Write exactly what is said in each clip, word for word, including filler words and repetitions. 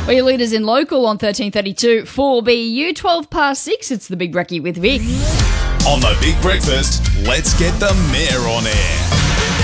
Well, your leaders in local on thirteen thirty-two four B U, twelve past six. It's the Big Brekkie with Vic. On the Big Breakfast, let's get the mayor on air.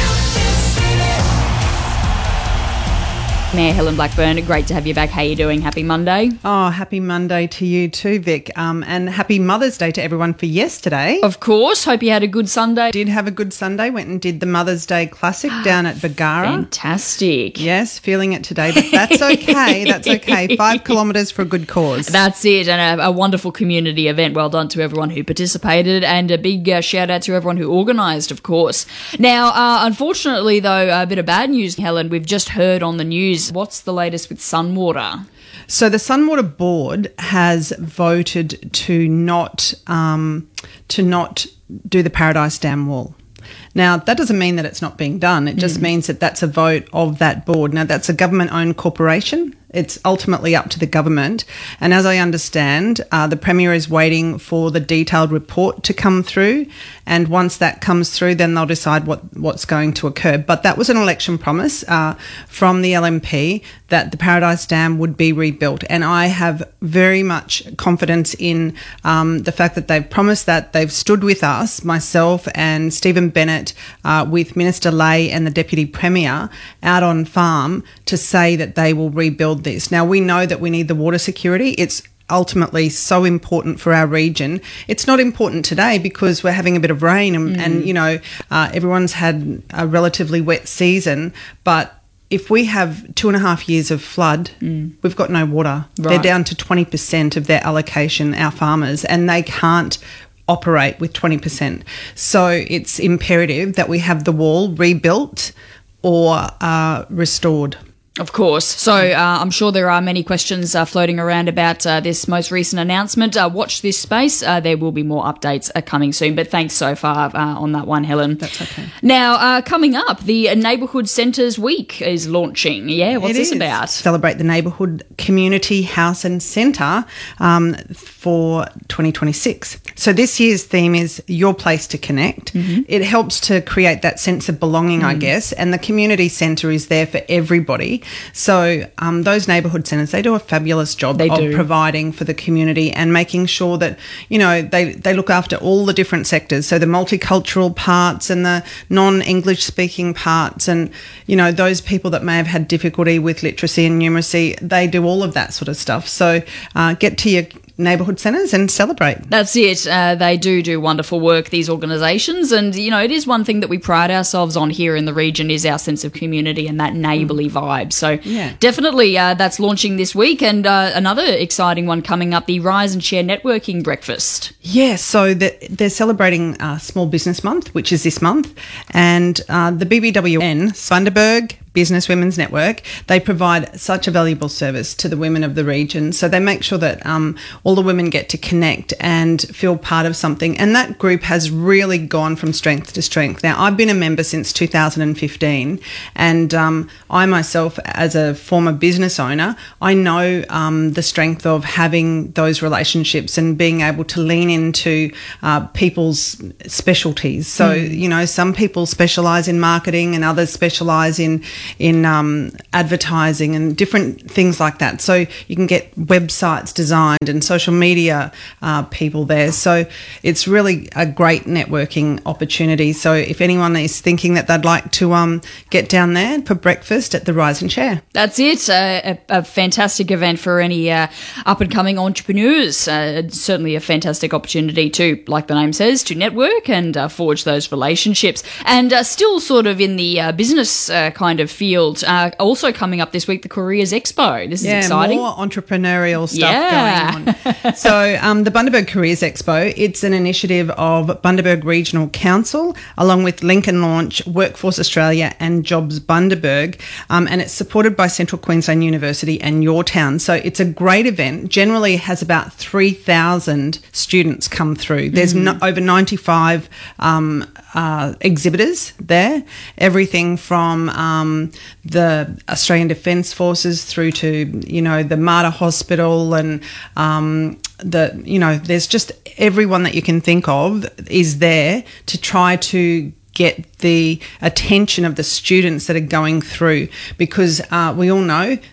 Mayor Helen Blackburn, great to have you back. How are you doing? Happy Monday. Oh, happy Monday to you too, Vic. Um, and happy Mother's Day to everyone for yesterday. Of course. Hope you had a good Sunday. Did have a good Sunday. Went and did the Mother's Day Classic down at Bargara. Fantastic. Yes, feeling it today, but that's okay. That's okay. Five kilometres for a good cause. That's it. And a, a wonderful community event. Well done to everyone who participated, and a big uh, shout out to everyone who organised, of course. Now, uh, unfortunately, though, a bit of bad news, Helen. We've just heard on the news. What's the latest with Sunwater? So the Sunwater Board has voted to not um, to not do the Paradise Dam wall. Now, that doesn't mean that it's not being done. It just mm. means that that's a vote of that board. Now, that's a government-owned corporation. It's ultimately up to the government. And as I understand, uh, the Premier is waiting for the detailed report to come through. And once that comes through, then they'll decide what, what's going to occur. But that was an election promise uh, from the L N P that the Paradise Dam would be rebuilt. And I have very much confidence in um, the fact that they've promised that. They've stood with us, myself and Stephen Bennett, uh, with Minister Lay and the Deputy Premier out on farm to say that they will rebuild this. Now, we know that we need the water security. It's ultimately so important for our region. It's not important today because we're having a bit of rain and, mm. and you know, uh, everyone's had a relatively wet season. But if we have two and a half years of flood, mm. we've got no water. Right. They're down to twenty percent of their allocation, our farmers, and they can't operate with twenty percent. So it's imperative that we have the wall rebuilt or uh, restored. Of course. So uh, I'm sure there are many questions uh, floating around about uh, this most recent announcement. Uh, watch this space. Uh, there will be more updates uh, coming soon. But thanks so far uh, on that one, Helen. That's okay. Now, uh, coming up, the Neighbourhood Centres Week is launching. Yeah, what's it this is. about? Celebrate the Neighbourhood Community House and Centre um, for twenty twenty-six. So this year's theme is Your Place to Connect. Mm-hmm. It helps to create that sense of belonging, mm. I guess, and the community centre is there for everybody. So um, those neighbourhood centres, they do a fabulous job they of do. providing for the community and making sure that, you know, they, they look after all the different sectors. So the multicultural parts and the non-English speaking parts and, you know, those people that may have had difficulty with literacy and numeracy, they do all of that sort of stuff. So uh, get to your neighbourhood centres and celebrate. That's it. Uh, they do do wonderful work, these organisations, and you know it is one thing that we pride ourselves on here in the region is our sense of community and that neighbourly mm. vibe. So yeah. definitely uh, that's launching this week, and uh, another exciting one coming up, the Rise and Share Networking Breakfast. Yeah, so the, they're celebrating uh, Small Business Month, which is this month, and uh, the B B W N, Bundaberg Business Women's Network, they provide such a valuable service to the women of the region. So they make sure that um, all the women get to connect and feel part of something. And that group has really gone from strength to strength. Now, I've been a member since two thousand fifteen, and um, I myself, as a former business owner, I know um, the strength of having those relationships and being able to lean into uh, people's specialties. So, mm. you know, some people specialise in marketing and others specialise in in um, advertising and different things like that. So you can get websites designed and social media uh, people there. So it's really a great networking opportunity. So if anyone is thinking that they'd like to um, get down there for breakfast at the Rise and Share. That's it. Uh, a, a fantastic event for any uh, up-and-coming entrepreneurs. Uh, certainly a fantastic opportunity to, like the name says, to network and uh, forge those relationships. And uh, still sort of in the uh, business uh, kind of field. Uh, also coming up this week, the Careers Expo. This is yeah, exciting. More entrepreneurial stuff yeah. going on. So um, the Bundaberg Careers Expo, it's an initiative of Bundaberg Regional Council along with Lincoln Launch, Workforce Australia and Jobs Bundaberg, um, and it's supported by Central Queensland University and Your Town. So it's a great event. Generally has about three thousand students come through. There's mm. no, over ninety-five um, uh, exhibitors there, everything from um, the Australian Defence Forces through to, you know, the Mater Hospital and um, the, you know, there's just everyone that you can think of is there to try to get the attention of the students that are going through, because uh, we all know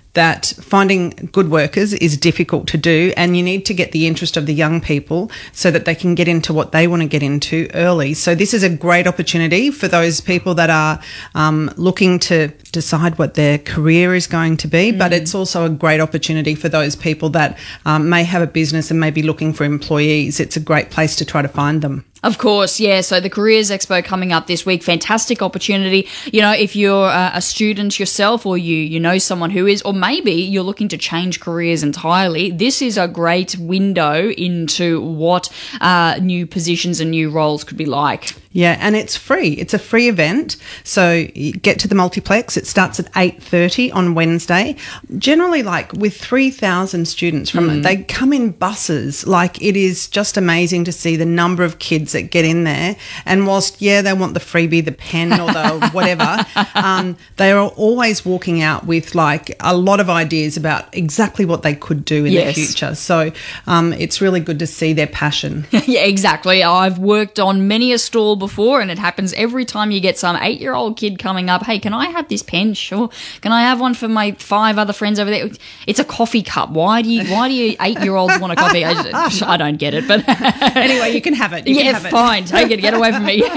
that finding good workers is difficult to do, and you need to get the interest of the young people so that they can get into what they want to get into early. So this is a great opportunity for those people that are um, looking to decide what their career is going to be, mm. but it's also a great opportunity for those people that um, may have a business and may be looking for employees. It's a great place to try to find them. Of course, yeah. So the Careers Expo coming up this week, fantastic opportunity. You know, if you're uh, a student yourself, or you you know someone who is, or maybe you're looking to change careers entirely, this is a great window into what uh, new positions and new roles could be like. Yeah, and it's free. It's a free event. So you get to the multiplex. It starts at eight thirty on Wednesday. Generally, like with three thousand students from mm. it, they come in buses. Like, it is just amazing to see the number of kids that get in there. And whilst, yeah, they want the freebie, the pen or the whatever, um, they are always walking out with like a lot of ideas about exactly what they could do in yes. the future. So um, it's really good to see their passion. Yeah, exactly. I've worked on many a stall before, and it happens every time you get some eight-year-old kid coming up. Hey, can I have this pen? Sure. Can I have one for my five other friends over there? It's a coffee cup. Why do you? Why do you eight-year-olds want a coffee? I, just, I don't get it. But anyway, you can have it. You yeah, can have it. Fine. Take it. Get away from me.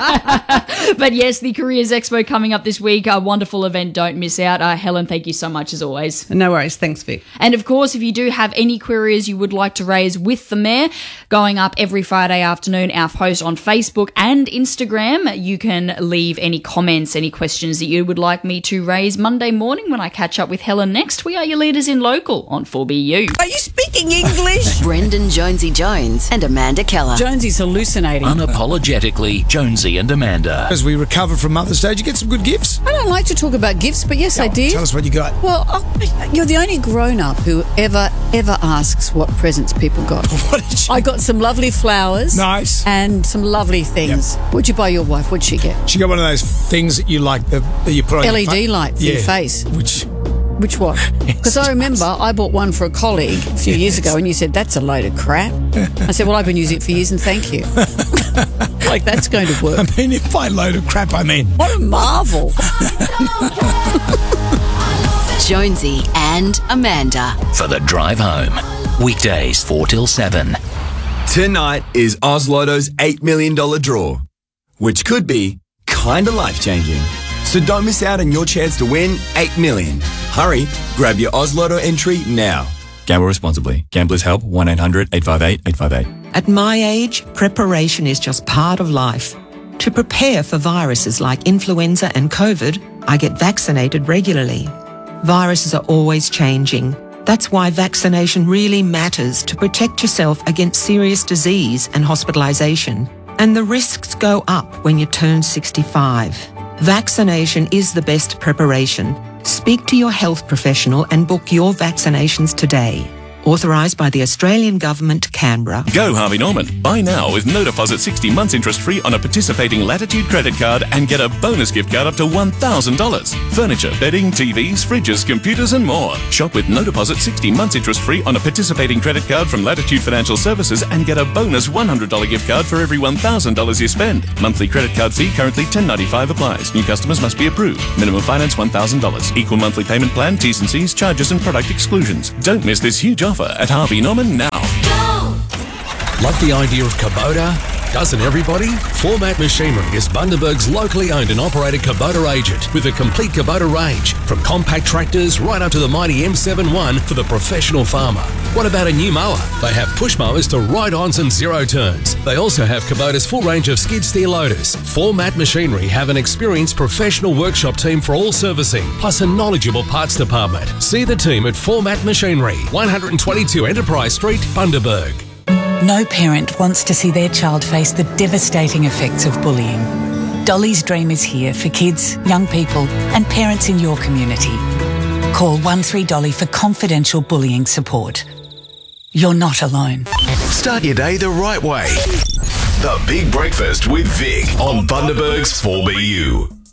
But yes, the Careers Expo coming up this week. A wonderful event. Don't miss out. Uh, Helen, thank you so much as always. No worries. Thanks, Vic. And of course, if you do have any queries you would like to raise with the Mayor, going up every Friday afternoon, our post on Facebook and Instagram, you can leave any comments, any questions that you would like me to raise Monday morning when I catch up with Helen next. We are your leaders in local on four B U. Are you speaking English? Brendan Jonesy Jones and Amanda Keller. Jonesy's hallucinating. Unapologetically, Jonesy and Amanda. As we recover from Mother's Day, did you get some good gifts? I don't like to talk about gifts, but yes, Oh, I did. Tell us what you got. Well, oh, you're the only grown-up who ever, ever asks what presents people got. What did you... I got some lovely flowers. Nice. And some lovely things. Yep. What'd you buy your wife? What'd she get? She got one of those things that you like, the, that you put on L E D your fa- light for yeah. your face. Which... Which one? Because I remember I bought one for a colleague a few years ago, and you said, that's a load of crap. I said, well, I've been using it for years, and thank you. Like, that's going to work. I mean, if by load of crap, I mean... What a marvel. Jonesy and Amanda. For the drive home. Weekdays four till seven. Tonight is Oz Lotto's eight million dollars draw, which could be kinda life-changing. So don't miss out on your chance to win eight million dollars. Hurry, grab your Oz Lotto entry now. Gamble responsibly. Gamblers Help, one eight hundred eight five eight eight five eight. At my age, preparation is just part of life. To prepare for viruses like influenza and COVID, I get vaccinated regularly. Viruses are always changing. That's why vaccination really matters to protect yourself against serious disease and hospitalisation. And the risks go up when you turn sixty-five. Vaccination is the best preparation. Speak to your health professional and book your vaccinations today. Authorised by the Australian Government, Canberra. Go Harvey Norman. Buy now with no deposit sixty months interest free on a participating Latitude credit card and get a bonus gift card up to one thousand dollars. Furniture, bedding, T Vs, fridges, computers and more. Shop with no deposit sixty months interest free on a participating credit card from Latitude Financial Services and get a bonus one hundred dollars gift card for every one thousand dollars you spend. Monthly credit card fee currently ten ninety-five applies. New customers must be approved. Minimum finance one thousand dollars. Equal monthly payment plan, T's and C's, charges and product exclusions. Don't miss this huge offer at Harvey Norman now. Like the idea of Kubota? Doesn't everybody? Format Machinery is Bundaberg's locally owned and operated Kubota agent with a complete Kubota range, from compact tractors right up to the mighty M seventy-one for the professional farmer. What about a new mower? They have push mowers to ride-ons and zero turns. They also have Kubota's full range of skid steer loaders. Format Machinery have an experienced professional workshop team for all servicing, plus a knowledgeable parts department. See the team at Format Machinery, one twenty-two Enterprise Street, Bundaberg. No parent wants to see their child face the devastating effects of bullying. Dolly's Dream is here for kids, young people and parents in your community. Call one three Dolly for confidential bullying support. You're not alone. Start your day the right way. The Big Breakfast with Vic on Bundaberg's four B U.